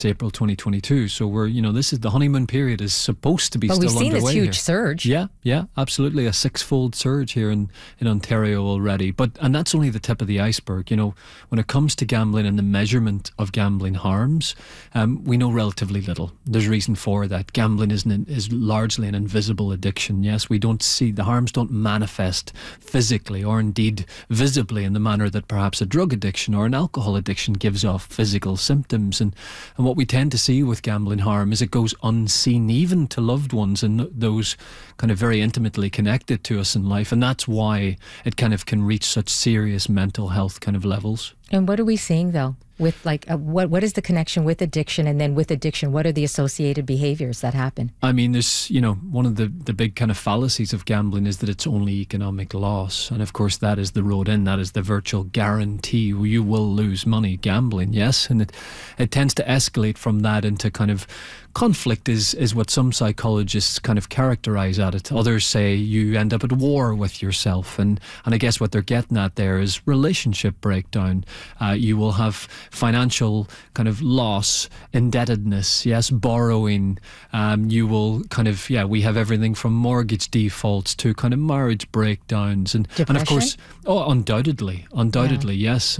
April 2022. So this is the honeymoon period is supposed to be but still underway. But we've seen this huge surge. Yeah, absolutely. A 6-fold surge here in Ontario already. And that's only the tip of the iceberg. When it comes to gambling and the measurement of gambling harms, we know relatively little. There's reason for that. Gambling is largely an invisible addiction. Yes, we don't see, the harms don't manifest physically or indeed visibly in the manner that perhaps a drug addiction or an alcohol addiction gives off physical symptoms. And what we tend to see with gambling harm is it goes unseen even to loved ones and those kind of very intimately connected to us in life. And that's why it kind of can reach such serious mental health kind of levels. And what are we seeing, though, with what is the connection with addiction? And then with addiction, what are the associated behaviors that happen? I mean, there's, one of the big kind of fallacies of gambling is that it's only economic loss. And of course, that is the road in. That is the virtual guarantee. You will lose money gambling, yes. And it tends to escalate from that into kind of conflict is what some psychologists kind of characterize at it. Others say you end up at war with yourself. And I guess what they're getting at there is relationship breakdown. You will have financial kind of loss, indebtedness, yes, borrowing. You will kind of, we have everything from mortgage defaults to kind of marriage breakdowns. And of course, undoubtedly, yes,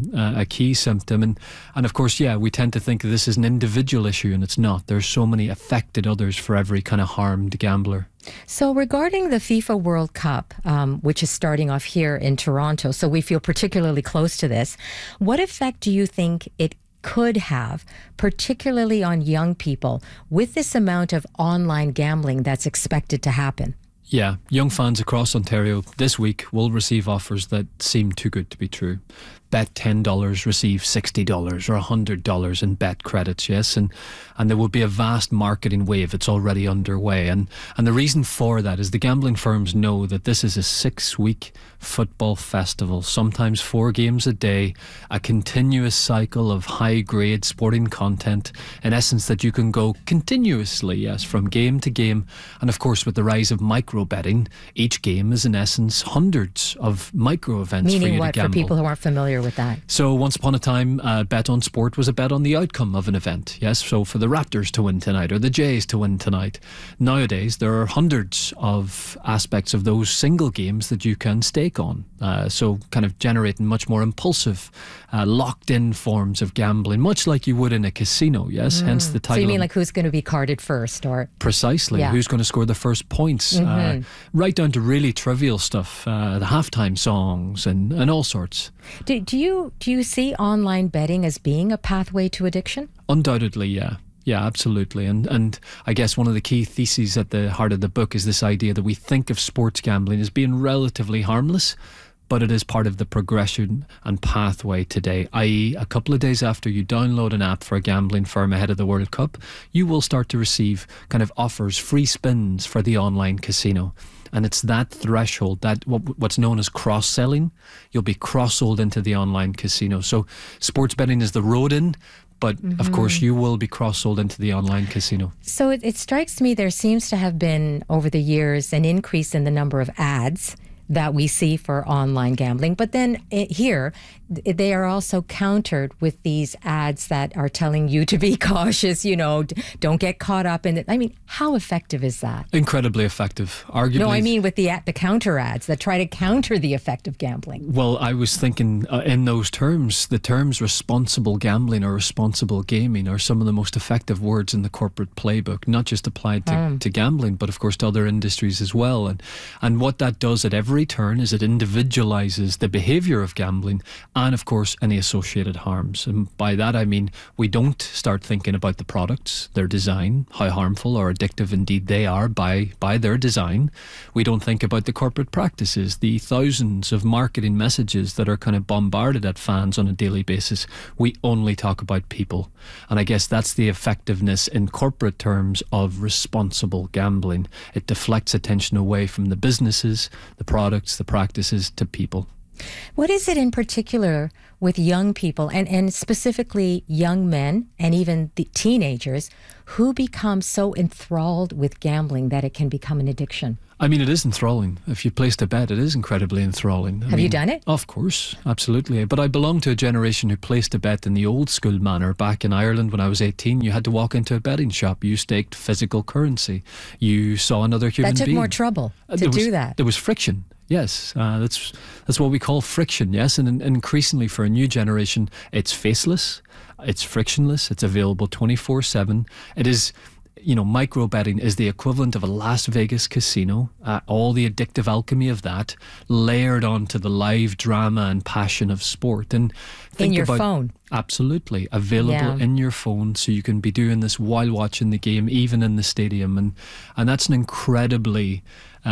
a key symptom. And of course, we tend to think this is an individual issue, and it's not. There's so many affected others for every kind of harmed gambler. So regarding the FIFA World Cup, which is starting off here in Toronto, so we feel particularly close to this, what effect do you think it could have, particularly on young people, with this amount of online gambling that's expected to happen? Yeah, young fans across Ontario this week will receive offers that seem too good to be true. Bet $10, receive $60 or $100 in bet credits, yes, and there will be a vast marketing wave. It's already underway, and the reason for that is the gambling firms know that this is a 6-week football festival, sometimes 4 games a day, a continuous cycle of high-grade sporting content, in essence, that you can go continuously, yes, from game to game. And of course, with the rise of micro betting, each game is in essence hundreds of micro events. Meaning for you what, to gamble. For people who aren't familiar with that? So once upon a time, bet on sport was a bet on the outcome of an event. Yes, so for the Raptors to win tonight or the Jays to win tonight. Nowadays, there are hundreds of aspects of those single games that you can stake on. So kind of generating much more impulsive, locked-in forms of gambling, much like you would in a casino. Yes, hence the title. So you mean like who's going to be carded first, or precisely who's going to score the first points? Right down to really trivial stuff, the halftime songs and all sorts. Do you see online betting as being a pathway to addiction? Undoubtedly, yeah. Yeah, absolutely. And I guess one of the key theses at the heart of the book is this idea that we think of sports gambling as being relatively harmless, but it is part of the progression and pathway today, i.e. a couple of days after you download an app for a gambling firm ahead of the World Cup, you will start to receive kind of offers, free spins for the online casino. And it's that threshold, that what's known as cross-selling. You'll be cross-sold into the online casino. So sports betting is the road in, but of course you will be cross-sold into the online casino. So it strikes me there seems to have been, over the years, an increase in the number of ads that we see for online gambling. But then here, they are also countered with these ads that are telling you to be cautious, don't get caught up in it. I mean, how effective is that? Incredibly effective, arguably. No, I mean with the counter ads that try to counter the effect of gambling. Well, I was thinking in those terms, the terms responsible gambling or responsible gaming are some of the most effective words in the corporate playbook, not just applied to gambling, but of course to other industries as well. And what that does at every turn is it individualizes the behavior of gambling and of course any associated harms. And by that I mean we don't start thinking about the products, their design, how harmful or addictive indeed they are by their design. We don't think about the corporate practices, the thousands of marketing messages that are kind of bombarded at fans on a daily basis. We only talk about people. And I guess that's the effectiveness in corporate terms of responsible gambling. It deflects attention away from the businesses, the products, the practices, to people. What is it in particular with young people and specifically young men and even the teenagers who become so enthralled with gambling that it can become an addiction? I mean, it is enthralling. If you placed a bet, it is incredibly enthralling. Have you done it? Of course, absolutely. But I belong to a generation who placed a bet in the old school manner. Back in Ireland when I was 18, you had to walk into a betting shop. You staked physical currency. You saw another human being. That took more trouble to do that. There was friction. Yes, that's what we call friction, yes. And increasingly for a new generation, it's faceless, it's frictionless, it's available 24/7. It is... micro betting is the equivalent of a Las Vegas casino. All the addictive alchemy of that layered onto the live drama and passion of sport. And in your phone. Absolutely. Available in your phone, so you can be doing this while watching the game, even in the stadium. And that's an incredibly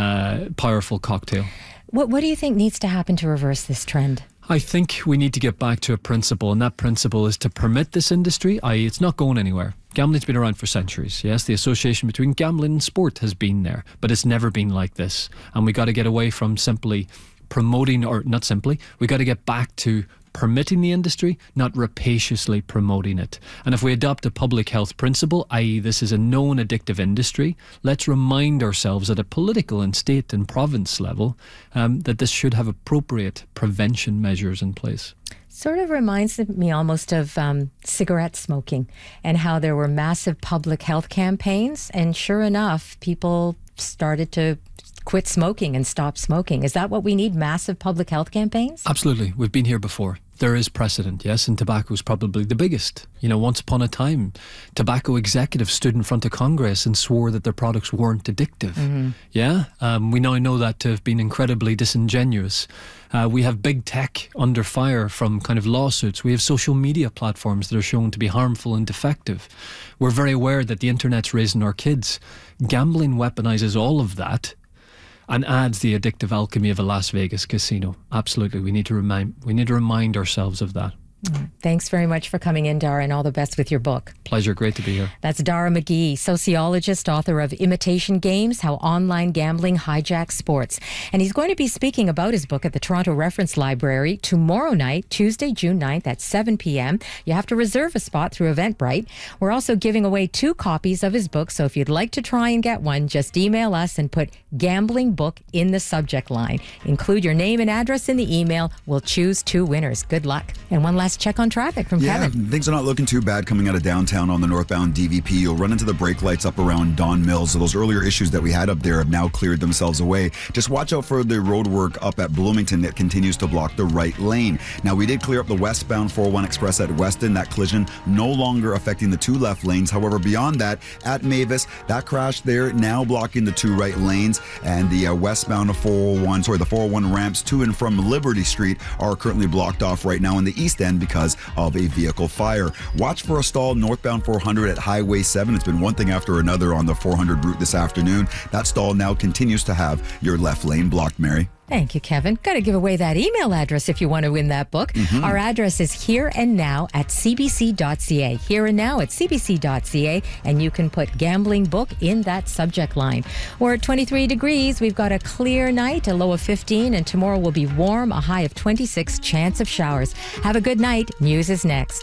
powerful cocktail. What do you think needs to happen to reverse this trend? I think we need to get back to a principle, and that principle is to permit this industry, i.e. it's not going anywhere. Gambling's been around for centuries, yes. The association between gambling and sport has been there, but it's never been like this. And we got to get away from simply promoting, or not simply, we got to get back to permitting the industry, not rapaciously promoting it. And if we adopt a public health principle, i.e. this is a known addictive industry, let's remind ourselves at a political and state and province level that this should have appropriate prevention measures in place. Sort of reminds me almost of cigarette smoking and how there were massive public health campaigns, and sure enough, people started to quit smoking and stop smoking. Is that what we need, massive public health campaigns? Absolutely. We've been here before. There is precedent, yes, and tobacco is probably the biggest. Once upon a time, tobacco executives stood in front of Congress and swore that their products weren't addictive. Mm-hmm. Yeah, we now know that to have been incredibly disingenuous. We have big tech under fire from kind of lawsuits. We have social media platforms that are shown to be harmful and defective. We're very aware that the internet's raising our kids. Gambling weaponizes all of that and adds the addictive alchemy of a Las Vegas casino. Absolutely, we need to remind ourselves of that. Thanks very much for coming in, Dara, and all the best with your book. Pleasure, great to be here. That's Dara McGee, sociologist, author of Imitation Games, How Online Gambling Hijacks Sports. And he's going to be speaking about his book at the Toronto Reference Library tomorrow night, Tuesday, June 9th at 7 p.m. You have to reserve a spot through Eventbrite. We're also giving away 2 copies of his book, so if you'd like to try and get one, just email us and put Gambling Book in the subject line. Include your name and address in the email. We'll choose 2 winners. Good luck. And one last check on traffic from Kevin. Things are not looking too bad coming out of downtown on the northbound DVP. You'll run into the brake lights up around Don Mills. So those earlier issues that we had up there have now cleared themselves away. Just watch out for the road work up at Bloomington that continues to block the right lane. Now, we did clear up the westbound 401 Express at Weston. That collision no longer affecting the 2 left lanes. However, beyond that, at Mavis, that crash there now blocking the 2 right lanes, and the westbound 401 ramps to and from Liberty Street are currently blocked off right now in the east end because of a vehicle fire. Watch for a stall northbound 400 at Highway 7. It's been one thing after another on the 400 route this afternoon. That stall now continues to have your left lane blocked, Mary. Thank you, Kevin. Got to give away that email address if you want to win that book. Mm-hmm. Our address is hereandnow@cbc.ca. Here and now at cbc.ca, and you can put Gambling Book in that subject line. We're at 23 degrees. We've got a clear night, a low of 15, and tomorrow will be warm, a high of 26, chance of showers. Have a good night. News is next.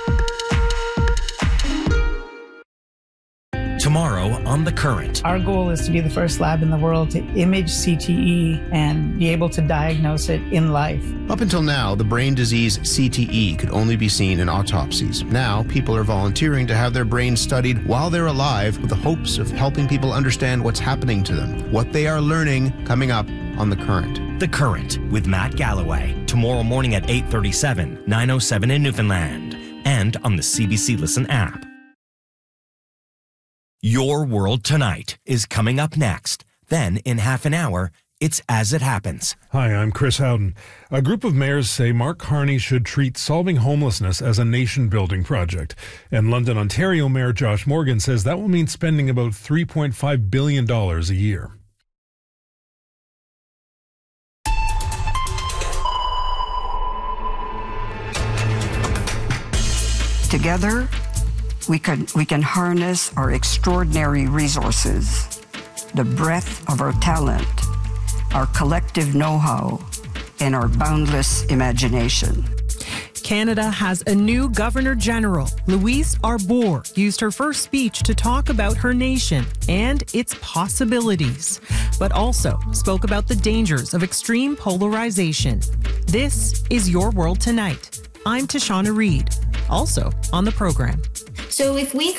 Tomorrow on The Current. Our goal is to be the first lab in the world to image CTE and be able to diagnose it in life. Up until now, the brain disease CTE could only be seen in autopsies. Now, people are volunteering to have their brains studied while they're alive with the hopes of helping people understand what's happening to them, what they are learning, coming up on The Current. The Current with Matt Galloway. Tomorrow morning at 8:37, 9:07 in Newfoundland. And on the CBC Listen app. Your World Tonight is coming up next. Then, in half an hour, it's As It Happens. Hi, I'm Chris Howden. A group of mayors say Mark Carney should treat solving homelessness as a nation-building project. And London, Ontario Mayor Josh Morgan says that will mean spending about $3.5 billion a year. Together, we can harness our extraordinary resources, the breadth of our talent, our collective know-how, and our boundless imagination. Canada has a new Governor General. Louise Arbour used her first speech to talk about her nation and its possibilities, but also spoke about the dangers of extreme polarization. This is Your World Tonight. I'm Tashana Reed, also on the program. So if we